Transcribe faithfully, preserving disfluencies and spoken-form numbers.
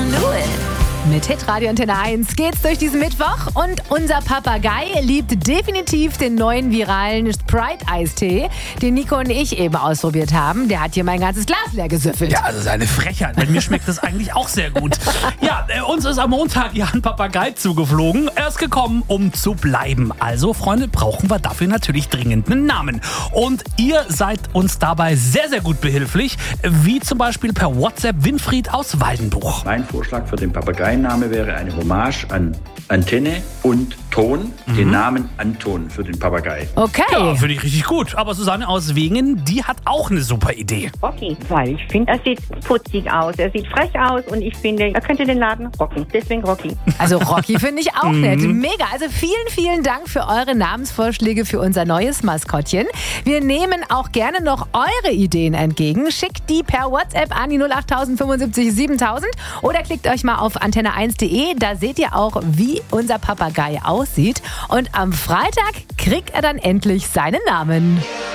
Emanuel. Mit Hitradio Antenne eins geht's durch diesen Mittwoch und unser Papagei liebt definitiv den neuen viralen Sprite-Eistee, den Nico und ich eben ausprobiert haben. Der hat hier mein ganzes Glas leer gesüffelt. Ja, also seine Frechheit. Bei mir schmeckt das eigentlich auch sehr gut. Ja, äh, uns ist am Montag ja ein Papagei zugeflogen. Er ist gekommen, um zu bleiben. Also, Freunde, brauchen wir dafür natürlich dringend einen Namen. Und ihr seid uns dabei sehr, sehr gut behilflich. Wie zum Beispiel per WhatsApp Winfried aus Waldenbuch. Mein Vorschlag für den Papagei Name wäre eine Hommage an Antenne und Ton, mhm. den Namen Anton für den Papagei. Okay. Ja, finde ich richtig gut. Aber Susanne aus Wingen, die hat auch eine super Idee. Rocky, weil ich finde, er sieht putzig aus, er sieht frech aus und ich finde, er könnte den Laden rocken. Deswegen Rocky. Also Rocky finde ich auch nett. Mega. Also vielen, vielen Dank für eure Namensvorschläge für unser neues Maskottchen. Wir nehmen auch gerne noch eure Ideen entgegen. Schickt die per WhatsApp an die null acht fünfundsiebzig siebentausend oder klickt euch mal auf antenne eins punkt de. Da seht ihr auch, wie unser Papagei aussieht. Und am Freitag kriegt er dann endlich seinen Namen.